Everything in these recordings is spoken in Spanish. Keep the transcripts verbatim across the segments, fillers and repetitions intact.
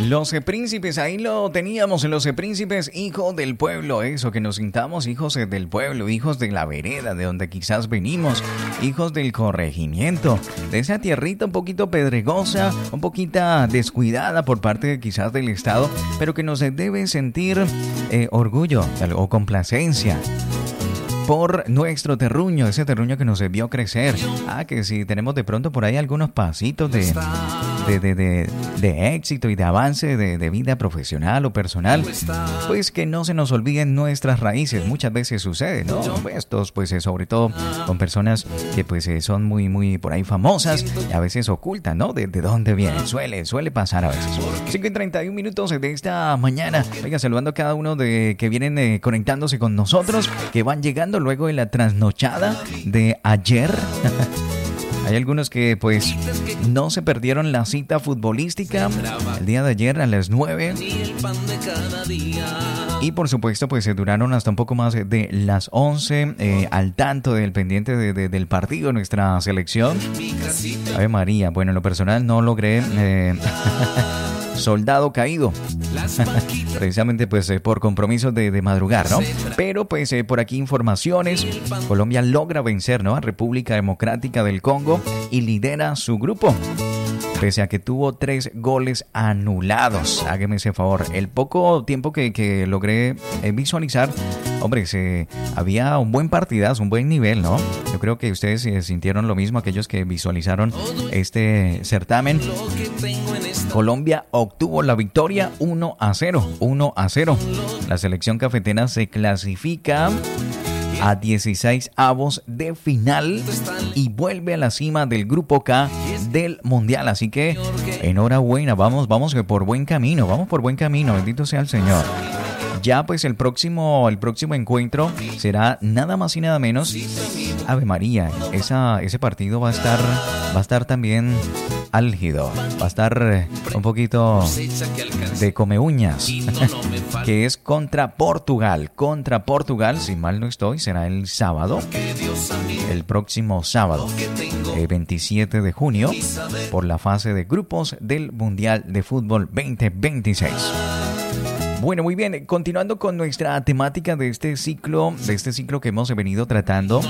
Los príncipes, ahí lo teníamos, los príncipes, hijos del pueblo, eso, que nos sintamos hijos del pueblo, hijos de la vereda, de donde quizás venimos, hijos del corregimiento, de esa tierrita un poquito pedregosa, un poquito descuidada por parte quizás del Estado, pero que nos debe sentir eh, orgullo o complacencia por nuestro terruño, ese terruño que nos vio crecer. Ah, que si tenemos de pronto por ahí algunos pasitos de, de, de, de, de éxito y de avance de, de vida profesional o personal, pues que no se nos olviden nuestras raíces. Muchas veces sucede, ¿no? Estos, pues sobre todo con personas que pues son muy, muy por ahí famosas y a veces ocultan, ¿no? De, de dónde vienen. Suele, suele pasar a veces. cinco y treinta y un minutos de esta mañana. Oiga, saludando a cada uno de que vienen eh, conectándose con nosotros, que van llegando luego de la trasnochada de ayer. Hay algunos que pues no se perdieron la cita futbolística el día de ayer a las nueve. Y por supuesto pues se duraron hasta un poco más de las once eh, al tanto del pendiente de, de, del partido de nuestra selección. Ave María, bueno, en lo personal no logré... Eh, soldado caído. Precisamente pues eh, por compromisos de, de madrugar, ¿no? Pero pues eh, por aquí informaciones. Colombia logra vencer, ¿no?, a República Democrática del Congo y lidera su grupo, pese a que tuvo tres goles anulados. Hágame ese favor. El poco tiempo que, que logré eh, visualizar, hombre, se, había un buen partidazo, un buen nivel, ¿no? Yo creo que ustedes eh, sintieron lo mismo, aquellos que visualizaron este certamen. Colombia obtuvo la victoria uno a cero. uno a cero. La selección cafetera se clasifica a dieciséis avos de final y vuelve a la cima del grupo K del Mundial. Así que enhorabuena, vamos, vamos por buen camino, vamos por buen camino, bendito sea el Señor. Ya pues el próximo, el próximo encuentro será nada más y nada menos, Ave María, esa, ese partido va a estar, va a estar también álgido, va a estar un poquito de come uñas, que es contra Portugal, contra Portugal, si mal no estoy, será el sábado, el próximo sábado, eh, veintisiete de junio, por la fase de grupos del Mundial de Fútbol veinte veintiséis. Bueno, muy bien, continuando con nuestra temática de este ciclo, de este ciclo que hemos venido tratando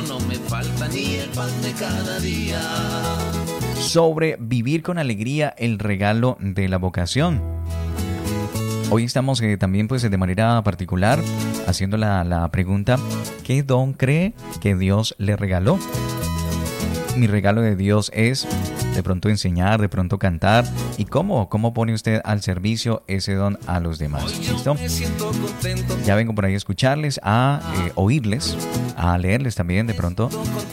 sobre vivir con alegría el regalo de la vocación. Hoy estamos eh, también pues de manera particular haciendo la, la pregunta, ¿qué don cree que Dios le regaló? Mi regalo de Dios es de pronto enseñar, de pronto cantar. ¿Y cómo? ¿Cómo pone usted al servicio ese don a los demás? ¿Listo? Ya vengo por ahí a escucharles, a eh, oírles, a leerles también de pronto.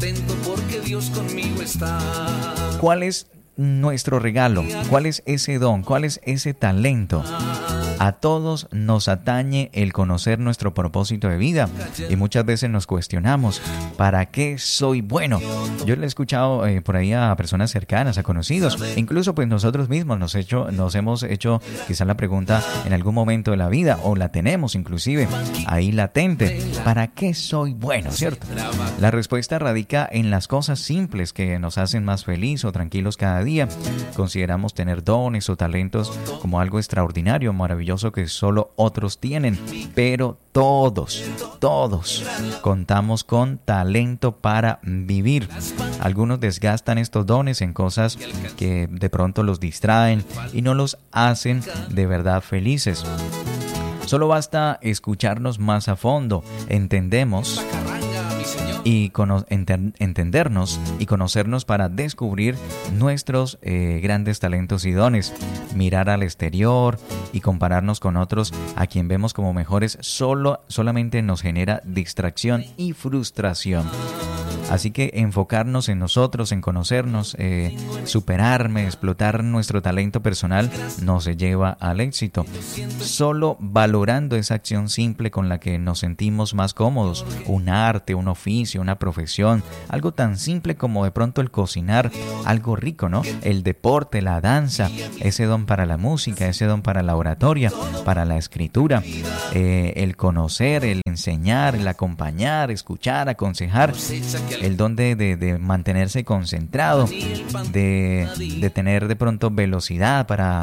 ¿Cuál es nuestro regalo? ¿Cuál es ese don? ¿Cuál es ese talento? A todos nos atañe el conocer nuestro propósito de vida y muchas veces nos cuestionamos, ¿para qué soy bueno? Yo le he escuchado eh, por ahí a personas cercanas, a conocidos, e incluso pues nosotros mismos nos, hecho, nos hemos hecho quizá la pregunta en algún momento de la vida, o la tenemos inclusive ahí latente, ¿para qué soy bueno? ¿Cierto? La respuesta radica en las cosas simples que nos hacen más felices o tranquilos cada día. Consideramos tener dones o talentos como algo extraordinario, maravilloso, que solo otros tienen, pero todos, todos contamos con talento para vivir. Algunos desgastan estos dones en cosas que de pronto los distraen y no los hacen de verdad felices. Solo basta escucharnos más a fondo, entendemos y cono- enter- entendernos y conocernos para descubrir nuestros eh, grandes talentos y dones. Mirar al exterior y compararnos con otros a quien vemos como mejores solo, solamente nos genera distracción y frustración. Así que enfocarnos en nosotros, en conocernos, eh, superarme, explotar nuestro talento personal nos lleva al éxito. Solo valorando esa acción simple con la que nos sentimos más cómodos, un arte, un oficio, una profesión, algo tan simple como de pronto el cocinar, algo rico, ¿no? El deporte, la danza, ese don para la música, ese don para la oratoria, para la escritura, eh, el conocer, el enseñar, el acompañar, escuchar, aconsejar, el don de, de, de mantenerse concentrado, de, de tener de pronto velocidad para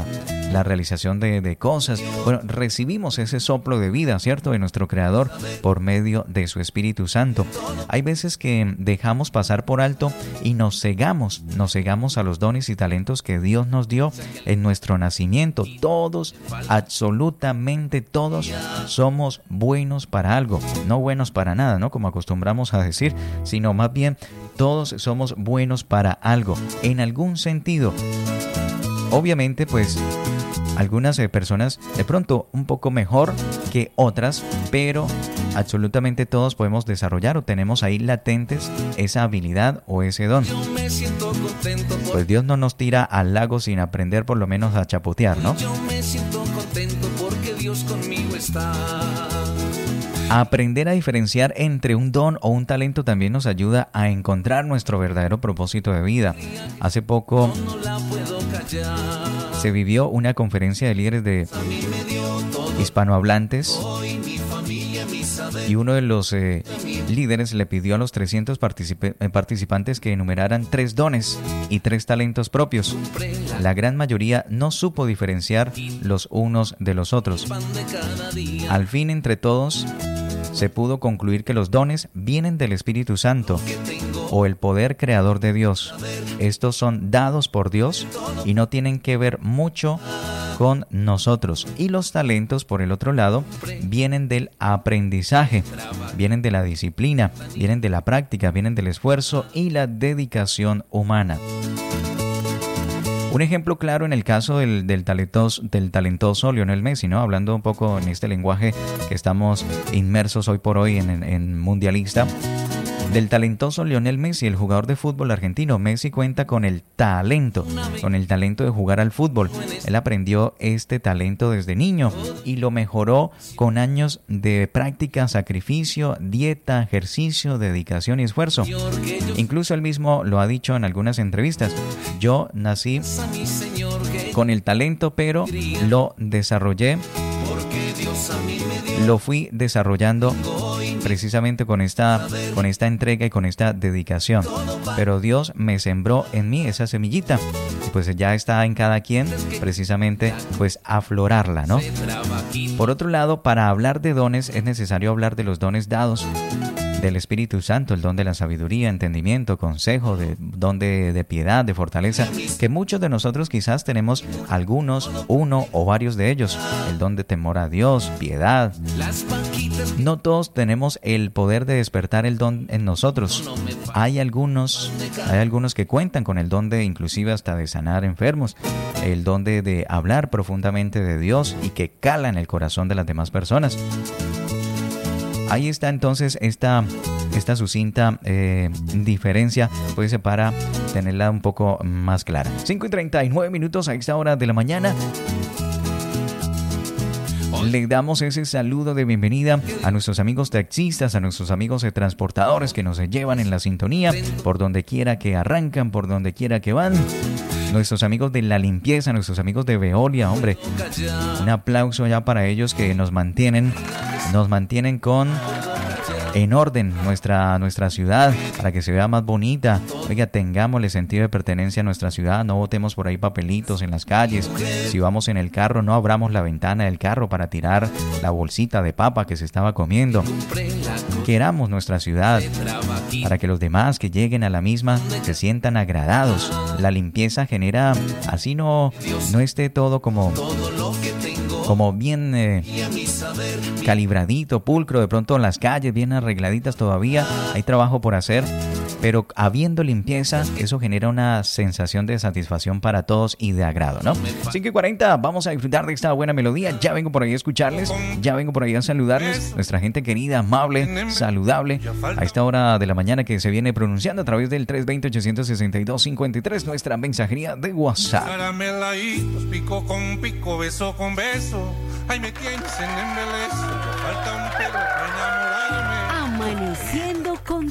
la realización de, de cosas. Bueno, recibimos ese soplo de vida, ¿cierto?, de nuestro Creador por medio de su Espíritu Santo. Hay veces que dejamos pasar por alto y nos cegamos, nos cegamos a los dones y talentos que Dios nos dio en nuestro nacimiento. Todos, absolutamente todos, somos buenos para algo, no buenos para nada, ¿no?, como acostumbramos a decir, sino más bien todos somos buenos para algo, en algún sentido. Obviamente, pues, algunas eh, personas de pronto un poco mejor que otras, pero absolutamente todos podemos desarrollar o tenemos ahí latentes esa habilidad o ese don. Pues Dios no nos tira al lago sin aprender por lo menos a chapotear, ¿no? Yo me siento contento porque Dios conmigo está. Aprender a diferenciar entre un don o un talento también nos ayuda a encontrar nuestro verdadero propósito de vida. Hace poco se vivió una conferencia de líderes de hispanohablantes y uno de los eh, líderes le pidió a los trescientos particip- participantes que enumeraran tres dones y tres talentos propios. La gran mayoría no supo diferenciar los unos de los otros. Al fin, entre todos, se pudo concluir que los dones vienen del Espíritu Santo o el poder creador de Dios. Estos son dados por Dios y no tienen que ver mucho con nosotros. Y los talentos, por el otro lado, vienen del aprendizaje, vienen de la disciplina, vienen de la práctica, vienen del esfuerzo y la dedicación humana. Un ejemplo claro en el caso del, del, talentoso, del talentoso Lionel Messi, ¿no? Hablando un poco en este lenguaje que estamos inmersos hoy por hoy en, en, en mundialista. Del talentoso Lionel Messi, el jugador de fútbol argentino. Messi cuenta con el talento, con el talento de jugar al fútbol. Él aprendió este talento desde niño y lo mejoró con años de práctica, sacrificio, dieta, ejercicio, dedicación y esfuerzo. Incluso él mismo lo ha dicho en algunas entrevistas. Yo nací con el talento, pero lo desarrollé, lo fui desarrollando precisamente con esta, con esta entrega y con esta dedicación. Pero Dios me sembró en mí esa semillita. Pues ya está en cada quien precisamente pues aflorarla, ¿no? Por otro lado, para hablar de dones es necesario hablar de los dones dados del Espíritu Santo, el don de la sabiduría, entendimiento, consejo, de don de, de piedad, de fortaleza, que muchos de nosotros quizás tenemos algunos, uno o varios de ellos. El don de temor a Dios, piedad. No todos tenemos el poder de despertar el don en nosotros. Hay algunos, hay algunos que cuentan con el don de inclusive hasta de sanar enfermos, el don de, de hablar profundamente de Dios y que cala en el corazón de las demás personas. Ahí está entonces esta, esta sucinta eh, diferencia, pues para tenerla un poco más clara. cinco y treinta y nueve minutos a esta hora de la mañana. Le damos ese saludo de bienvenida a nuestros amigos taxistas, a nuestros amigos de transportadores que nos llevan en la sintonía, por donde quiera que arrancan, por donde quiera que van. Nuestros amigos de la limpieza, nuestros amigos de Veolia, hombre, un aplauso ya para ellos que nos mantienen, nos mantienen con en orden nuestra, nuestra ciudad para que se vea más bonita. Oiga, tengámosle sentido de pertenencia a nuestra ciudad, no botemos por ahí papelitos en las calles. Si vamos en el carro, no abramos la ventana del carro para tirar la bolsita de papa que se estaba comiendo. Queramos nuestra ciudad para que los demás que lleguen a la misma se sientan agradados. La limpieza genera, así no, no esté todo como... como bien eh, calibradito, pulcro, de pronto en las calles bien arregladitas todavía, hay trabajo por hacer, pero habiendo limpieza, eso genera una sensación de satisfacción para todos y de agrado, ¿no? cinco y cuarenta, vamos a disfrutar de esta buena melodía. Ya vengo por ahí a escucharles, ya vengo por ahí a saludarles, nuestra gente querida, amable, saludable, a esta hora de la mañana que se viene pronunciando a través del tres dos cero, ocho seis dos, cinco tres, nuestra mensajería de WhatsApp. Pico con pico, beso con beso, ay me tienes en embeleso, falta un pelo para enamorarme. Amaneciendo con